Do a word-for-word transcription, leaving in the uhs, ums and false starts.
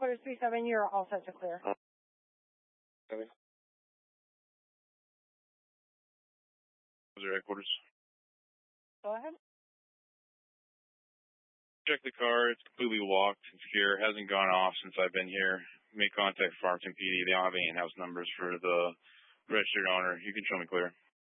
headquarters three seven, you're all set to clear. Uh, okay. Your headquarters. Go ahead. Check the car. It's completely locked and secure. Hasn't gone off since I've been here. Make contact with Farmington P D. They don't have any in-house numbers for the registered owner. You can show me clear.